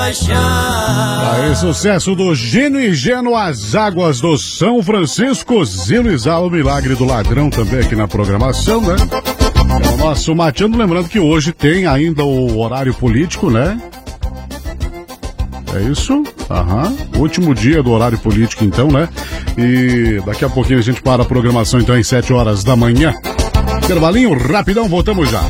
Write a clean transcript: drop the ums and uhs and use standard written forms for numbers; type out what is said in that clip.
Aí, sucesso do Gino e Geno, As Águas do São Francisco, Zino e Zalo, o Milagre do Ladrão também aqui na programação, né? É o nosso mateando, lembrando que hoje tem ainda o horário político, né? É isso? Aham. Último dia do horário político, então, né? E daqui a pouquinho a gente para a programação, então, às 7 horas da manhã. Intervalinho rapidão, voltamos já.